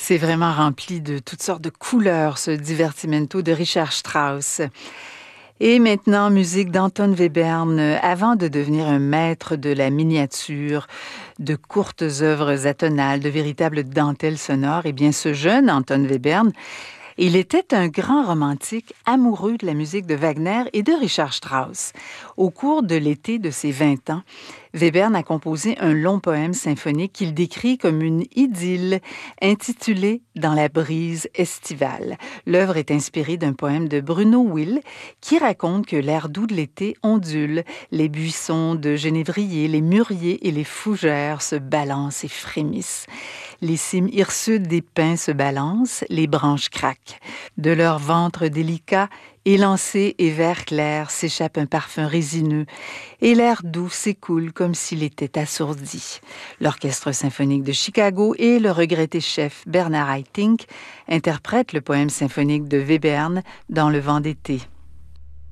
C'est vraiment rempli de toutes sortes de couleurs, ce divertimento de Richard Strauss. Et maintenant, musique d'Anton Webern. Avant de devenir un maître de la miniature, de courtes œuvres atonales, de véritables dentelles sonores, eh bien, ce jeune Anton Webern, il était un grand romantique amoureux de la musique de Wagner et de Richard Strauss. Au cours de l'été de ses 20 ans, Webern a composé un long poème symphonique qu'il décrit comme une idylle intitulée « Dans la brise estivale ». L'œuvre est inspirée d'un poème de Bruno Will qui raconte que l'air doux de l'été ondule, les buissons de genévrier, les mûriers et les fougères se balancent et frémissent. Les cimes hirsutes des pins se balancent, les branches craquent. De leur ventre délicat, élancé et vert clair, s'échappe un parfum résineux et l'air doux s'écoule comme s'il était assourdi. L'Orchestre symphonique de Chicago et le regretté chef Bernard Haitink interprètent le poème symphonique de Webern dans Le vent d'été.